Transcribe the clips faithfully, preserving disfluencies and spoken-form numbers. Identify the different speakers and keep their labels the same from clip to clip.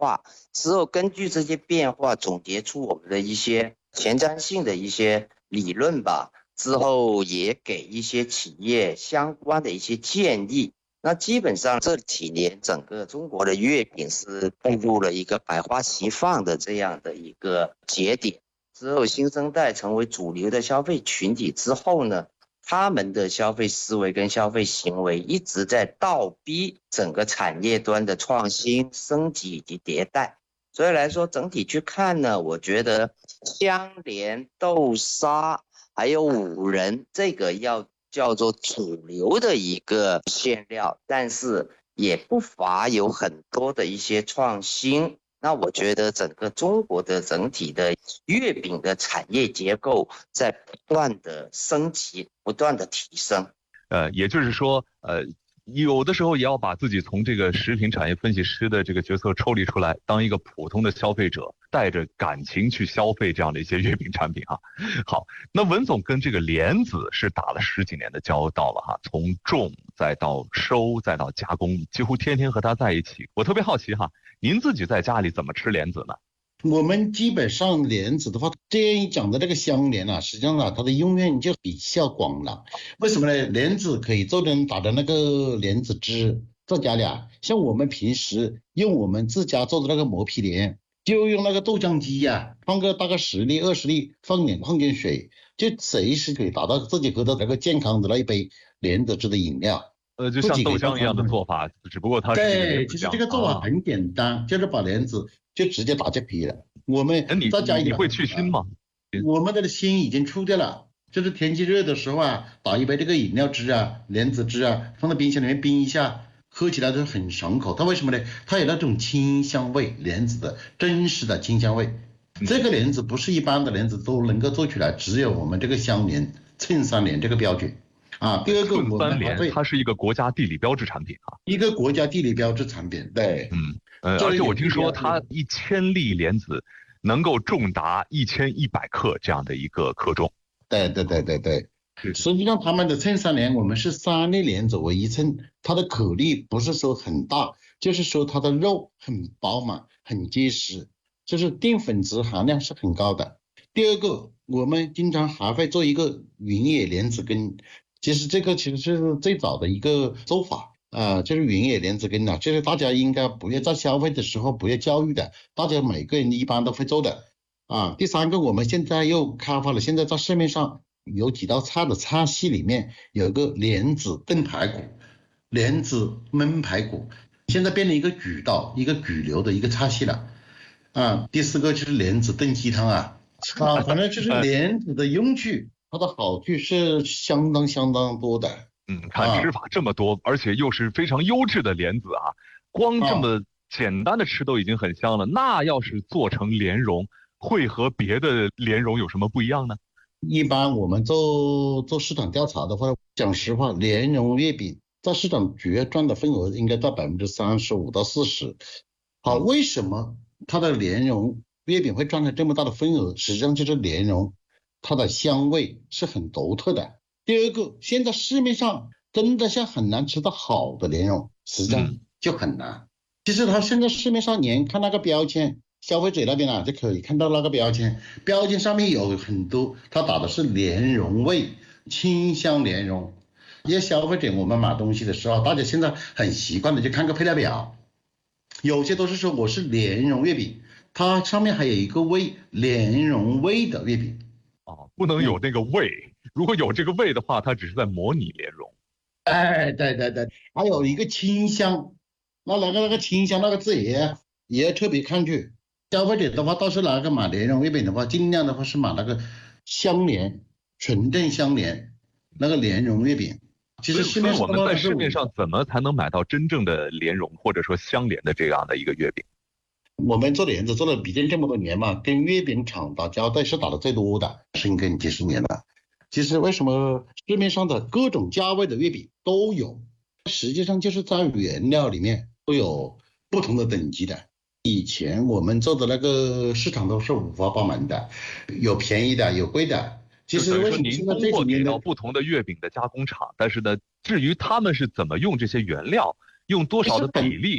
Speaker 1: 化之后，根据这些变化总结出我们的一些前瞻性的一些理论吧，之后也给一些企业相关的一些建议。那基本上这几年整个中国的月饼是步入了一个百花齐放的这样的一个节点。之后新生代成为主流的消费群体之后呢，他们的消费思维跟消费行为一直在倒逼整个产业端的创新、升级以及迭代。所以来说，整体去看呢，我觉得香莲、豆沙还有五仁这个要叫做主流的一个馅料，但是也不乏有很多的一些创新。那我觉得整个中国的整体的月饼的产业结构在不断的升级，不断的提升。
Speaker 2: 呃，也就是说，呃，有的时候也要把自己从这个食品产业分析师的这个角色抽离出来，当一个普通的消费者，带着感情去消费这样的一些月饼产品哈。好，那文总跟这个莲子是打了十几年的交道了哈，从种再到收再到加工，几乎天天和他在一起。我特别好奇哈，您自己在家里怎么吃莲子呢？
Speaker 3: 我们基本上莲子的话，这样讲的这个香莲啊，实际上啊，它的用面就比较广了。为什么呢？莲子可以做成打的那个莲子汁，在家里啊，像我们平时用我们自家做的那个磨皮莲，就用那个豆浆机呀、啊，放个大概十粒二十粒，放点放点水，就随时可以打到自己喝的那个健康的那一杯莲子汁的饮料。
Speaker 2: 呃，就像豆浆一样的做法，只不过它是
Speaker 3: 对，其实这个做法很简单，啊、就是把莲子就直接打进皮了。我们再加一点，
Speaker 2: 你会去腥吗？
Speaker 3: 我们的腥已经出掉了，就是天气热的时候啊，打一杯这个饮料汁啊、莲子汁啊，放到冰箱里面冰一下，喝起来都很爽口。它为什么呢？它有那种清香味，莲子的真实的清香味。这个莲子不是一般的莲子都能够做出来，只有我们这个香莲、衬三莲这个标准。啊，第二个我们还会，
Speaker 2: 它是一个国家地理标志产品啊，
Speaker 3: 一个国家地理标志产品，对，
Speaker 2: 嗯，呃，而且我听说它一千粒莲子能够重达一千一百克这样的一个克重，
Speaker 3: 对对对对对，实际上他们的衬三莲，我们是三粒莲子为一称，它的颗粒不是说很大，就是说它的肉很饱满、很结实，就是淀粉质含量是很高的。第二个，我们经常还会做一个云野莲子羹。其实这个其实是最早的一个做法啊、呃，就是云野莲子羹啊，就是大家应该不要在消费的时候不要教育的，大家每个人一般都会做的啊。第三个，我们现在又开发了，现在在市面上有几道菜的菜系里面有一个莲子炖排骨、莲子焖排骨，现在变成一个主道、一个主流的一个菜系了啊。第四个就是莲子炖鸡汤啊，啊，反正就是莲子的用处。它的好处是相当相当多的，
Speaker 2: 嗯，看吃法这么多，啊、而且又是非常优质的莲子啊，光这么简单的吃都已经很香了，啊、那要是做成莲蓉，会和别的莲蓉有什么不一样呢？
Speaker 3: 一般我们做做市场调查的话，讲实话，莲蓉月饼在市场主要占的份额应该在百分之三十五到四十。好，为什么它的莲蓉月饼会占了这么大的份额？实际上就是莲蓉。它的香味是很独特的。第二个，现在市面上真的像很难吃到好的莲蓉，实际上就很难。嗯、其实它现在市面上连看那个标签，消费者那边啊就可以看到那个标签，标签上面有很多，它打的是莲蓉味、清香莲蓉。一些消费者我们买东西的时候，大家现在很习惯的就看个配料表，有些都是说我是莲蓉月饼，它上面还有一个味，莲蓉味的月饼。
Speaker 2: 哦，不能有那个味、嗯，如果有这个味的话，它只是在模拟莲蓉。
Speaker 3: 哎，对对对，还有一个清香，那那个那个清香那个字也也要特别看去。消费者的话，倒是那个买莲蓉月饼的话，尽量的话是买那个香莲、纯正香莲那个莲蓉月饼。其实市面上
Speaker 2: 我们在市面上怎么才能买到真正的莲蓉或者说香莲的这样的一个月饼？
Speaker 3: 我们做莲子做了毕竟这么多年嘛，跟月饼厂打交道是打的最多的，深耕几十年了。其实为什么市面上的各种价位的月饼都有，实际上就是在原料里面都有不同的等级的。以前我们做的那个市场都是五花八门的，有便宜的，有贵的。其实为什么现在这几年
Speaker 2: 到不同的月饼的加工厂，但是呢，至于他们是怎么用这些原料，用多少的比例。可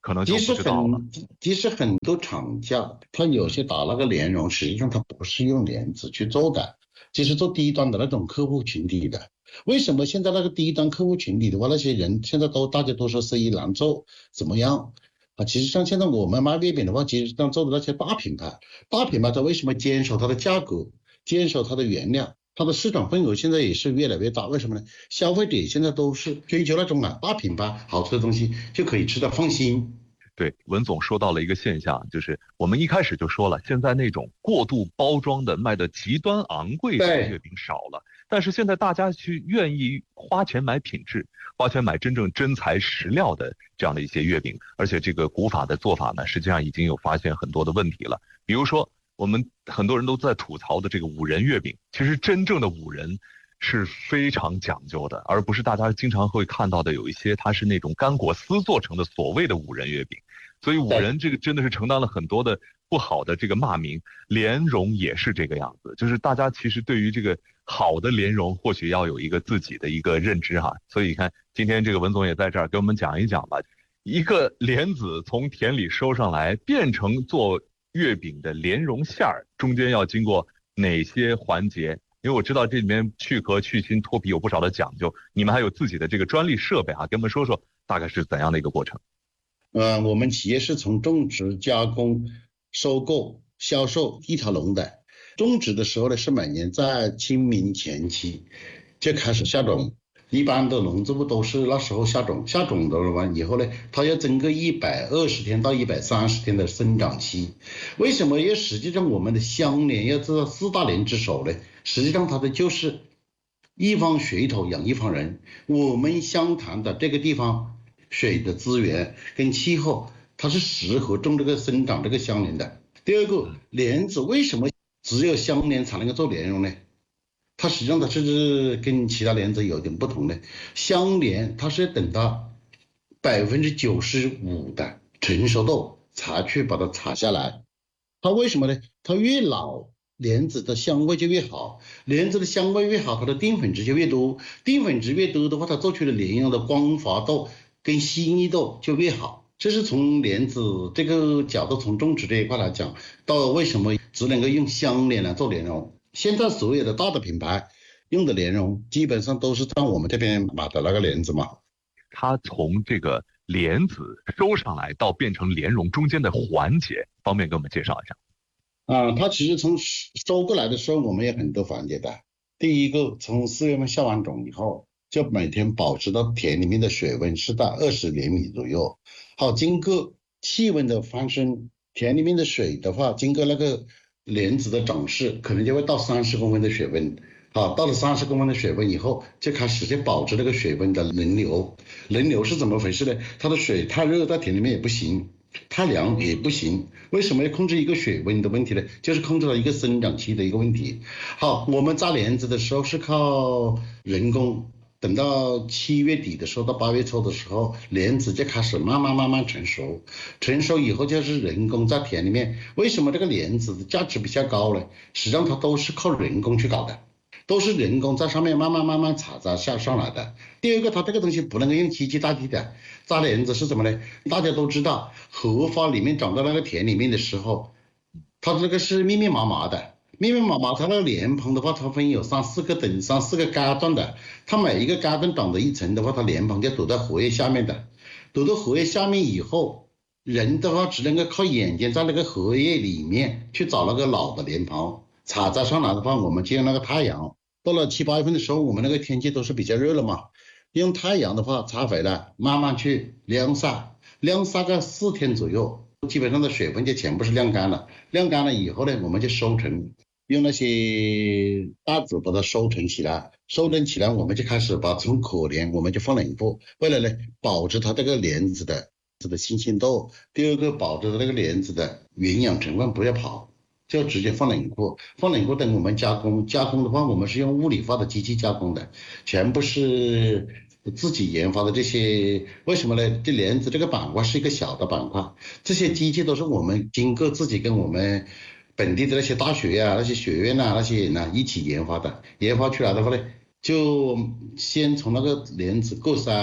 Speaker 2: 可能就不
Speaker 3: 其实
Speaker 2: 知道了。
Speaker 3: 很，其实很多厂家，他有些打那个莲蓉，实际上他不是用莲子去做的，就是做低端的那种客户群体的。为什么现在那个低端客户群体的话，那些人现在都大家都说生意难做，怎么样啊？其实像现在我们卖月饼的话，其实上做的那些大品牌，大品牌它为什么坚守它的价格，坚守它的原料？它的市场份额现在也是越来越大，为什么呢？消费者现在都是追求那种啊大品牌好吃的东西，就可以吃得放心。
Speaker 2: 对，文总说到了一个现象，就是我们一开始就说了，现在那种过度包装的、卖的极端昂贵的月饼少了，但是现在大家去愿意花钱买品质，花钱买真正真材实料的这样的一些月饼，而且这个古法的做法呢，实际上已经有发现很多的问题了。比如说，我们很多人都在吐槽的这个五仁月饼，其实真正的五仁是非常讲究的，而不是大家经常会看到的有一些它是那种干果丝做成的所谓的五仁月饼。所以五仁这个真的是承担了很多的不好的这个骂名，莲蓉也是这个样子，就是大家其实对于这个好的莲蓉或许要有一个自己的一个认知哈。所以你看今天这个文总也在这儿给我们讲一讲吧，一个莲子从田里收上来变成做月饼的莲蓉馅儿，中间要经过哪些环节？因为我知道这里面去壳、去芯、脱皮有不少的讲究，你们还有自己的这个专利设备啊，给我们说说大概是怎样的一个过程？
Speaker 3: 呃，我们企业是从种植、加工、收购、销售一条龙的。种植的时候呢，是每年在清明前期就开始下种，一般的农作物都是那时候下种，下种的完以后呢，它要经过一百二十天到一百三十天的生长期。为什么？因为实际上我们的香莲要知道四大莲之首呢，实际上它的就是一方水土养一方人。我们湘潭的这个地方水的资源跟气候，它是适合种这个生长这个香莲的。第二个，莲子为什么只有香莲才能够做莲蓉呢？它实际上它是跟其他莲子有点不同的。香莲它是等到百分之九十五的成熟度才去把它采下来。它为什么呢？它越老，莲子的香味就越好，莲子的香味越好，它的淀粉质就越多，淀粉质越多的话，它做出的莲蓉的光滑度跟细腻度就越好。这是从莲子这个角度，从种植这一块来讲，到为什么只能够用香莲来做莲蓉。现在所有的大的品牌用的莲蓉，基本上都是在我们这边买的那个莲子嘛。
Speaker 2: 它从这个莲子收上来到变成莲蓉中间的环节，方便给我们介绍一下。
Speaker 3: 啊，它其实从收过来的时候，我们有很多环节的。第一个，从四月份下完种以后，就每天保持到田里面的水温是在二十厘米左右。好，经过气温的翻升，田里面的水的话，经过那个莲子的长势，可能就会到三十公分的水温。好，到了三十公分的水温以后，就开始就保持这个水温的轮流。轮流是怎么回事呢？它的水太热在田里面也不行，太凉也不行。为什么要控制一个水温的问题呢？就是控制了一个生长期的一个问题。好，我们扎莲子的时候是靠人工，等到七月底的时候到八月初的时候，莲子就开始慢慢慢慢成熟，成熟以后就是人工在田里面。为什么这个莲子的价值比较高呢？实际上它都是靠人工去搞的，都是人工在上面慢慢慢慢采摘下上来的。第二个，它这个东西不能够用机器代替的。扎莲子是什么呢？大家都知道，荷花里面长到那个田里面的时候，它这个是密密麻麻的，密密麻麻。它那个莲蓬的话，它分有三四个等三四个阶段的，它每一个阶段长的一层的话，它莲蓬就躲在荷叶下面的，躲到荷叶下面以后，人的话只能够靠眼睛在那个荷叶里面去找那个老的莲蓬。采摘上来的话，我们就用那个太阳。到了七八月份的时候，我们那个天气都是比较热了嘛，用太阳的话采回来，慢慢去晾晒，晾晒个四天左右，基本上的水分就全部是晾干了。晾干了以后呢，我们就收成，用那些袋子把它收成起来，收成起来我们就开始把从可莲我们就放冷库，为了呢保持它这个莲子的的新鲜度，第二个保持它那个莲子的营养成分不要跑，就直接放冷库。放冷库等我们加工，加工的话我们是用物理化的机器加工的，全部是自己研发的这些。为什么呢？这莲子这个板块是一个小的板块，这些机器都是我们经过自己跟我们本地的那些大学呀、啊、那些学院啊那些人啊一起研发的。研发出来的话呢，就先从那个莲子过筛，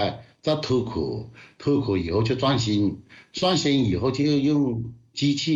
Speaker 3: 再脱壳，脱壳以后就转型，转型以后就用机器。